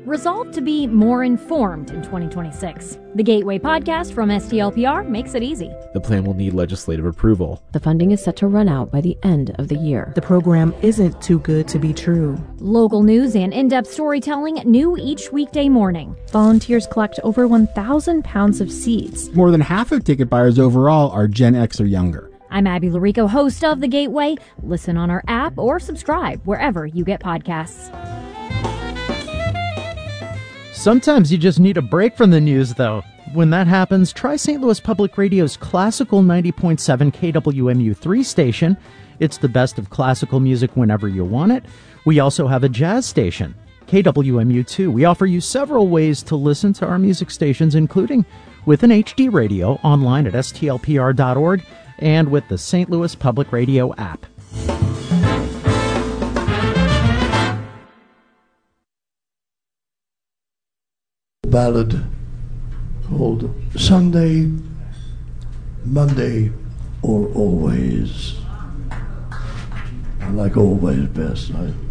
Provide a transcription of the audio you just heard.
resolved to be more informed in 2026. The Gateway podcast from STLPR makes it easy. The plan will need legislative approval. The funding is set to run out by the end of the year. The program isn't too good to be true. Local news and in-depth storytelling new each weekday morning. Volunteers collect over 1,000 pounds of seeds. More than half of ticket buyers overall are Gen X or younger. I'm Abby Larico, host of The Gateway. Listen on our app or subscribe wherever you get podcasts. Sometimes you just need a break from the news, though. When that happens, try St. Louis Public Radio's classical 90.7 KWMU3 station. It's the best of classical music whenever you want it. We also have a jazz station, KWMU2. We offer you several ways to listen to our music stations, including with an HD radio online at stlpr.org and with the St. Louis Public Radio app. Ballad called Sunday, Monday, or Always. I like Always best.